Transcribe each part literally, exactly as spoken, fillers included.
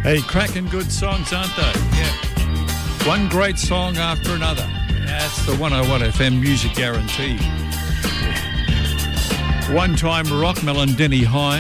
Hey, cracking good songs, aren't they? Yeah. One great song after another. That's the one oh one F M Music Guarantee. Yeah. One-time rock melon Denny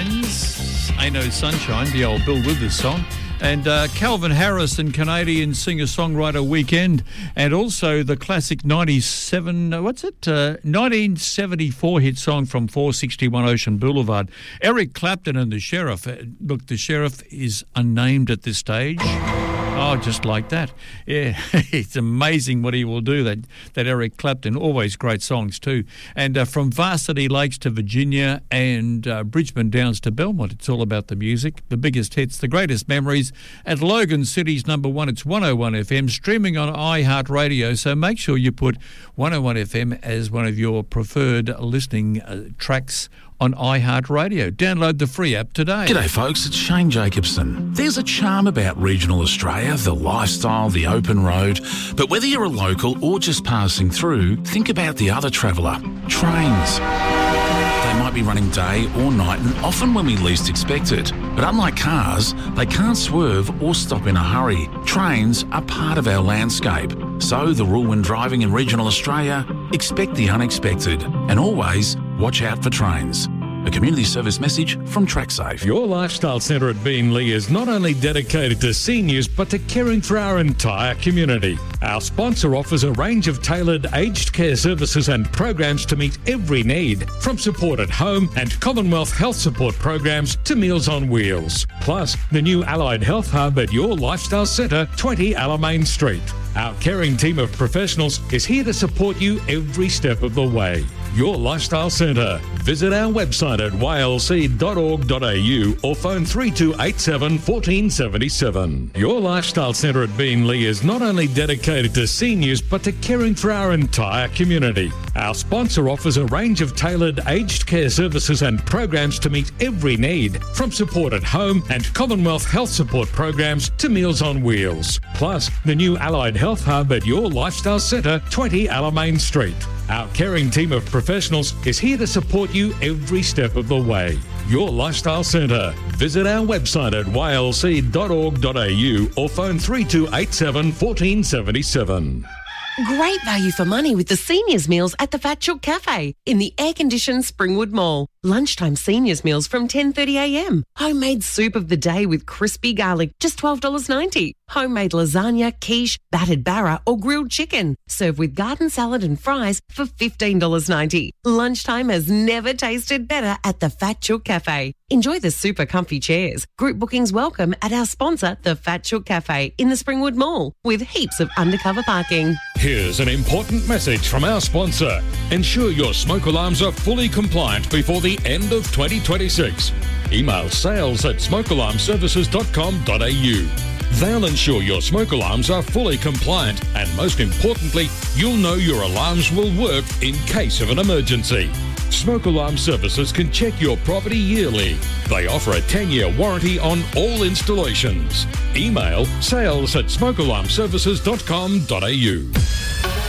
Hines, Ain't No Sunshine, the old Bill Withers song. And uh, Calvin Harrison, Canadian singer-songwriter Weekend, and also the classic ninety-seven, uh, what's it, uh, nineteen seventy-four hit song from four sixty-one Ocean Boulevard. Eric Clapton and the Sheriff. Uh, look, the Sheriff is unnamed at this stage. Oh, just like that. Yeah, it's amazing what he will do, that, that Eric Clapton. Always great songs too. And uh, from Varsity Lakes to Virginia and uh, Bridgeman Downs to Belmont, it's all about the music, the biggest hits, the greatest memories. At Logan City's number one, it's one oh one F M, streaming on iHeartRadio. So make sure you put one oh one F M as one of your preferred listening uh, tracks on iHeartRadio. Download the free app today. G'day folks, it's Shane Jacobson. There's a charm about regional Australia, the lifestyle, the open road. But whether you're a local or just passing through, think about the other traveller, trains. They might be running day or night and often when we least expect it. But unlike cars, they can't swerve or stop in a hurry. Trains are part of our landscape. So the rule when driving in regional Australia, expect the unexpected and always watch out for trains. A community service message from TrackSafe. Your Lifestyle Centre at Beenleigh is not only dedicated to seniors but to caring for our entire community. Our sponsor offers a range of tailored aged care services and programs to meet every need, from support at home and Commonwealth health support programs to Meals on Wheels. Plus, the new Allied Health Hub at Your Lifestyle Centre, twenty Alamein Street. Our caring team of professionals is here to support you every step of the way. Your Lifestyle Centre. Visit our website at y l c dot org dot a u or phone three two eight seven, one four seven seven. Your Lifestyle Centre at Beenleigh is not only dedicated to seniors but to caring for our entire community. Our sponsor offers a range of tailored aged care services and programs to meet every need, from support at home and Commonwealth health support programs to Meals on Wheels. Plus, the new Allied Health Hub at Your Lifestyle Centre, twenty Alamein Street. Our caring team of professionals is here to support you every step of the way. Your Lifestyle Centre. Visit our website at y l c dot org dot a u or phone three two eight seven, one four seven seven. Great value for money with the seniors meals at the Fat Chook Cafe in the air-conditioned Springwood Mall. Lunchtime seniors meals from ten thirty a m. Homemade soup of the day with crispy garlic, just twelve dollars ninety. Homemade lasagna, quiche, battered barra or grilled chicken. Served with garden salad and fries for fifteen dollars ninety. Lunchtime has never tasted better at the Fat Chook Cafe. Enjoy the super comfy chairs. Group bookings welcome at our sponsor, the Fat Chook Cafe in the Springwood Mall, with heaps of undercover parking. Here's an important message from our sponsor. Ensure your smoke alarms are fully compliant before the end of twenty twenty-six. Email sales at smoke alarm services dot com dot a u. They'll ensure your smoke alarms are fully compliant and, most importantly, you'll know your alarms will work in case of an emergency. Smoke Alarm Services can check your property yearly. They offer a ten-year warranty on all installations. Email sales at smoke alarm services dot com dot a u.